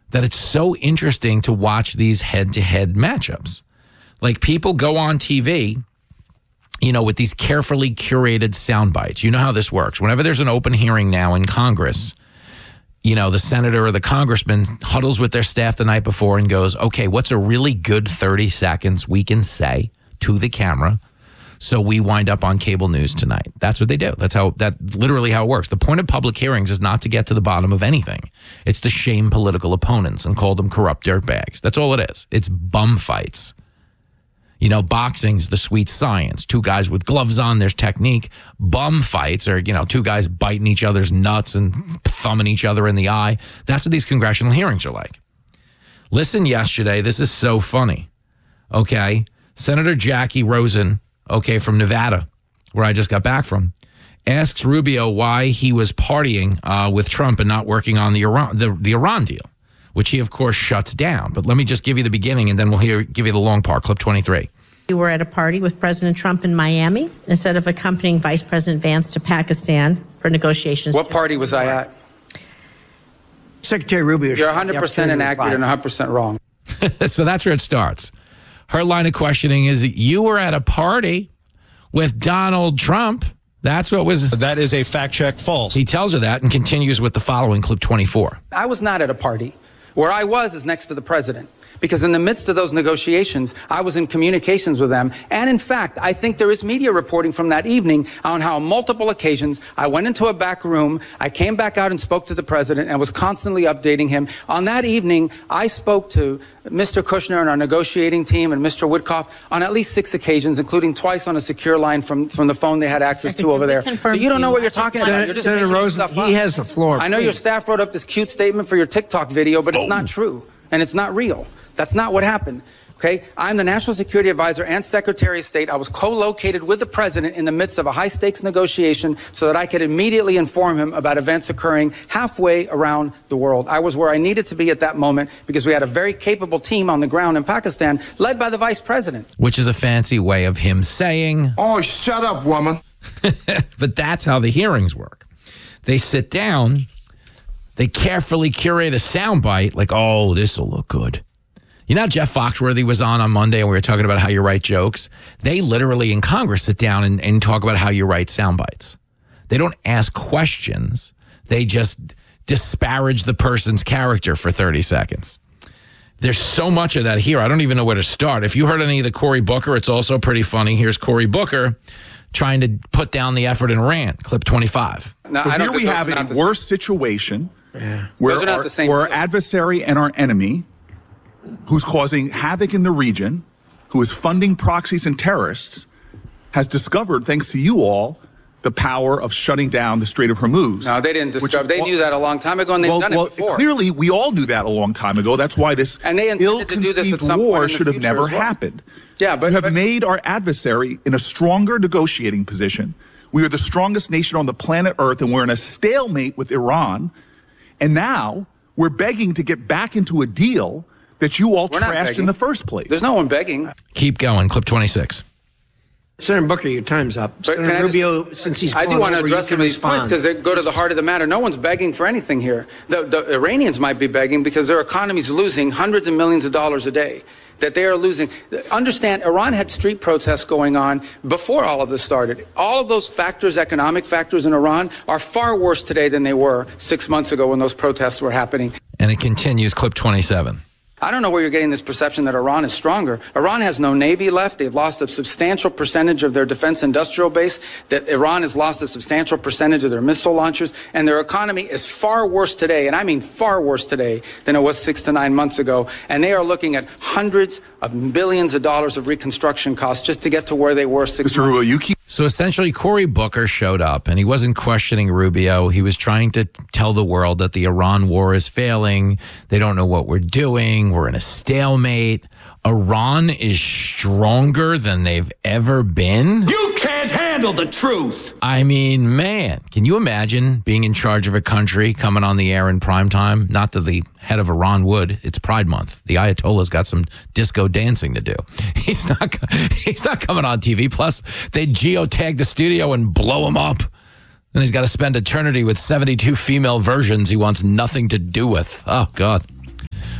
that it's so interesting to watch these head-to-head matchups. Like, people go on TV, with these carefully curated sound bites. You know how this works. Whenever there's an open hearing now in Congress, the senator or the congressman huddles with their staff the night before and goes, okay, what's a really good 30 seconds we can say to the camera so we wind up on cable news tonight? That's what they do. That's literally how it works. The point of public hearings is not to get to the bottom of anything. It's to shame political opponents and call them corrupt dirtbags. That's all it is. It's bum fights. Boxing's the sweet science. Two guys with gloves on, there's technique. Bum fights are, two guys biting each other's nuts and thumbing each other in the eye. That's what these congressional hearings are like. Listen, yesterday, this is so funny. Okay. Senator Jackie Rosen, from Nevada, where I just got back from, asks Rubio why he was partying with Trump and not working on the Iran deal, which he, of course, shuts down. But let me just give you the beginning, and then we'll give you the long part, clip 23. You were at a party with President Trump in Miami instead of accompanying Vice President Vance to Pakistan for negotiations. What party was I at? Secretary Rubio. You're 100% inaccurate and 100% wrong. So that's where it starts. Her line of questioning is, you were at a party with Donald Trump. That's what was... That is a fact check false. He tells her that and continues with the following, clip 24. I was not at a party. Where I was is next to the president. Because in the midst of those negotiations, I was in communications with them. And in fact, I think there is media reporting from that evening on how on multiple occasions I went into a back room, I came back out and spoke to the president and was constantly updating him. On that evening, I spoke to Mr. Kushner and our negotiating team and Mr. Woodcock on at least 6 occasions, including twice on a secure line from the phone they had access to over there. So you don't know what you're talking about. You're just Senator making Rosen, stuff up. he has the floor. I know your staff wrote up this cute statement for your TikTok video, but it's not true and it's not real. That's not what happened. Okay, I'm the National Security Advisor and Secretary of State. I was co-located with the president in the midst of a high-stakes negotiation so that I could immediately inform him about events occurring halfway around the world. I was where I needed to be at that moment because we had a very capable team on the ground in Pakistan, led by the vice president. Which is a fancy way of him saying, "Oh, shut up, woman." But that's how the hearings work. They sit down, they carefully curate a soundbite like, oh, this will look good. You know how Jeff Foxworthy was on Monday and we were talking about how you write jokes? They literally in Congress sit down and talk about how you write sound bites. They don't ask questions. They just disparage the person's character for 30 seconds. There's so much of that here. I don't even know where to start. If you heard any of the Cory Booker, it's also pretty funny. Here's Cory Booker trying to put down the effort in Iran. Clip 25. So here we have a worse situation where our adversary and our enemy, who's causing havoc in the region, who is funding proxies and terrorists, has discovered, thanks to you all, the power of shutting down the Strait of Hormuz. No, they didn't discover. They knew that a long time ago, and they've done it before. Clearly, we all knew that a long time ago. That's why this ill-conceived war should have never happened. Yeah, but you have made our adversary in a stronger negotiating position. We are the strongest nation on the planet Earth, and we're in a stalemate with Iran. And now we're begging to get back into a deal that you all trashed in the first place. There's no one begging. Keep going. Clip 26. Senator Booker, your time's up. But Senator Rubio, since he's I do want to address some of these points because they go to the heart of the matter. No one's begging for anything here. The Iranians might be begging because their economy's losing hundreds of millions of dollars a day. That they are losing. Understand, Iran had street protests going on before all of this started. All of those factors, economic factors in Iran, are far worse today than they were 6 months ago when those protests were happening. And it continues, clip 27. I don't know where you're getting this perception that Iran is stronger. Iran has no navy left. They've lost a substantial percentage of their defense industrial base. That Iran has lost a substantial percentage of their missile launchers. And their economy is far worse today, and I mean far worse today, than it was 6 to 9 months ago. And they are looking at hundreds of billions of dollars of reconstruction costs just to get to where they were 6 months ago. So essentially, Cory Booker showed up, and he wasn't questioning Rubio. He was trying to tell the world that the Iran war is failing. They don't know what we're doing. We're in a stalemate. Iran is stronger than they've ever been. You can't handle the truth. I mean, man, can you imagine being in charge of a country coming on the air in prime time? Not that the head of Iran would. It's Pride Month. The Ayatollah's got some disco dancing to do. He's not coming on TV. Plus, they geotag the studio and blow him up. Then he's got to spend eternity with 72 female versions he wants nothing to do with. Oh, God.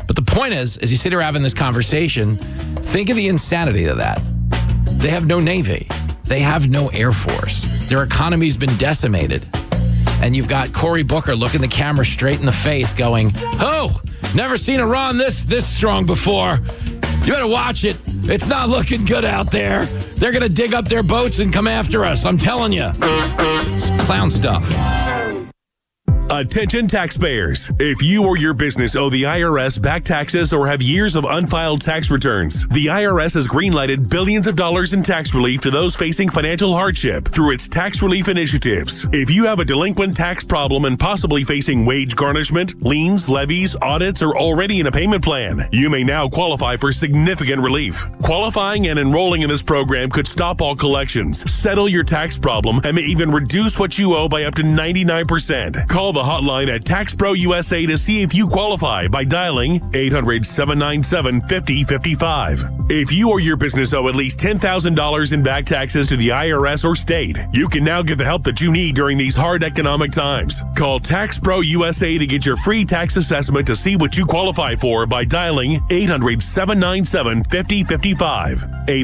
But the point is, as you sit here having this conversation, think of the insanity of that. They have no Navy. They have no Air Force. Their economy's been decimated. And you've got Cory Booker looking the camera straight in the face going, "Oh, never seen Iran this strong before. You better watch it. It's not looking good out there. They're going to dig up their boats and come after us. I'm telling you." It's clown stuff. Attention taxpayers. If you or your business owe the IRS back taxes or have years of unfiled tax returns, the IRS has greenlighted billions of dollars in tax relief to those facing financial hardship through its tax relief initiatives. If you have a delinquent tax problem and possibly facing wage garnishment, liens, levies, audits, or already in a payment plan, you may now qualify for significant relief. Qualifying and enrolling in this program could stop all collections, settle your tax problem, and may even reduce what you owe by up to 99%. Call the hotline at Tax Pro USA to see if you qualify by dialing 800-797-5055. If you or your business owe at least $10,000 in back taxes to the IRS or state, you can now get the help that you need during these hard economic times. Call Tax Pro USA to get your free tax assessment to see what you qualify for by dialing 800-797-5055.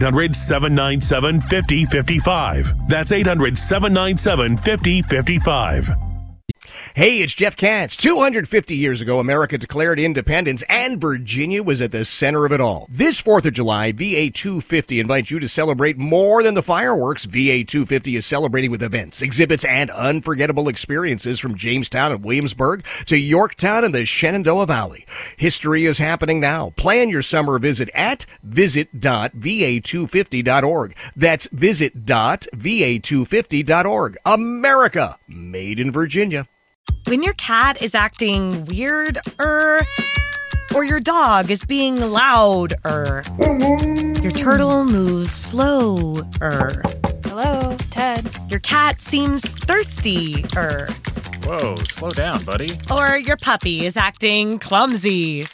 800-797-5055. That's 800-797-5055. Hey, it's Jeff Katz. 250 years ago, America declared independence, and Virginia was at the center of it all. This 4th of July, VA 250 invites you to celebrate more than the fireworks. VA 250 is celebrating with events, exhibits, and unforgettable experiences from Jamestown and Williamsburg to Yorktown and the Shenandoah Valley. History is happening now. Plan your summer visit at visit.va250.org. That's visit.va250.org. America, made in Virginia. When your cat is acting weird, or your dog is being loud, your turtle moves slow, Hello, Ted. Your cat seems thirsty, Whoa, slow down, buddy. Or your puppy is acting clumsy,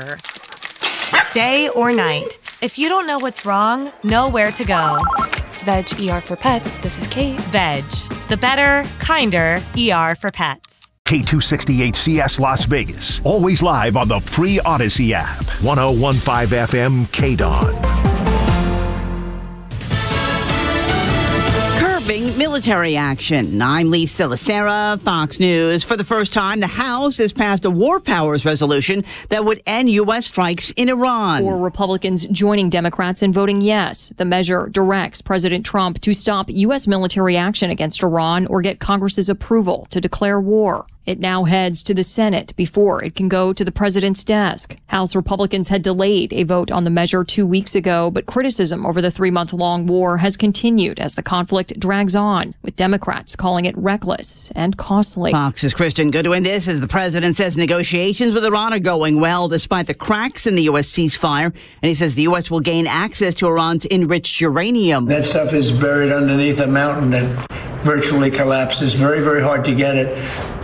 Day or night, if you don't know what's wrong, know where to go. Veg ER for Pets. This is Kate. Veg, the better, kinder ER for pets. K268CS Las Vegas. Always live on the free Odyssey app. 1015 FM KDON. Curbing military action. I'm Lisa Lacera, Fox News. For the first time, the House has passed a war powers resolution that would end U.S. strikes in Iran. 4 Republicans joining Democrats in voting yes. The measure directs President Trump to stop U.S. military action against Iran or get Congress's approval to declare war. It now heads to the Senate before it can go to the president's desk. House Republicans had delayed a vote on the measure 2 weeks ago, but criticism over the 3-month-long war has continued as the conflict drags on, with Democrats calling it reckless and costly. Fox's Kristen Goodwin. This as the president says negotiations with Iran are going well despite the cracks in the U.S. ceasefire. And he says the U.S. will gain access to Iran's enriched uranium. That stuff is buried underneath a mountain that virtually collapses. Very, very hard to get it.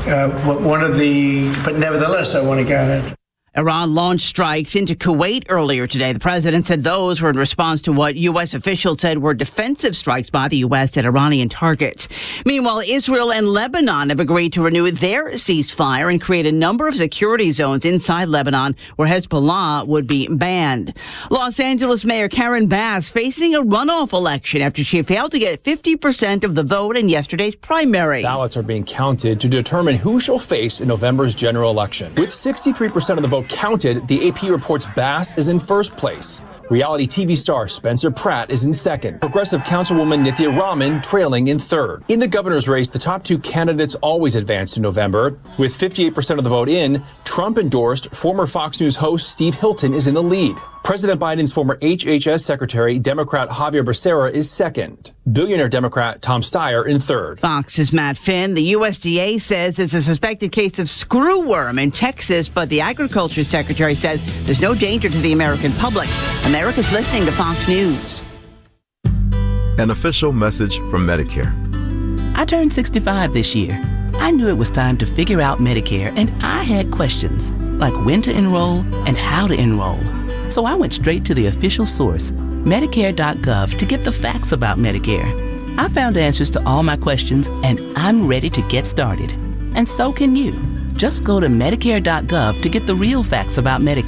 But nevertheless, I want to get it. Iran launched strikes into Kuwait earlier today. The president said those were in response to what U.S. officials said were defensive strikes by the U.S. at Iranian targets. Meanwhile, Israel and Lebanon have agreed to renew their ceasefire and create a number of security zones inside Lebanon where Hezbollah would be banned. Los Angeles Mayor Karen Bass facing a runoff election after she failed to get 50% of the vote in yesterday's primary. Ballots are being counted to determine who she'll face in November's general election. With 63% of the vote counted, the AP reports Bass is in first place. Reality TV star Spencer Pratt is in second. Progressive Councilwoman Nithya Raman trailing in third. In the governor's race, the top 2 candidates always advance to November. With 58% of the vote in, Trump-endorsed former Fox News host Steve Hilton is in the lead. President Biden's former HHS Secretary, Democrat Javier Becerra, is second. Billionaire Democrat Tom Steyer in third. Fox's Matt Finn. The USDA says there's a suspected case of screwworm in Texas, but the Agriculture Secretary says there's no danger to the American public. America's listening to Fox News. An official message from Medicare. I turned 65 this year. I knew it was time to figure out Medicare, and I had questions, like when to enroll and how to enroll. So I went straight to the official source, Medicare.gov, to get the facts about Medicare. I found answers to all my questions, and I'm ready to get started. And so can you. Just go to Medicare.gov to get the real facts about Medicare.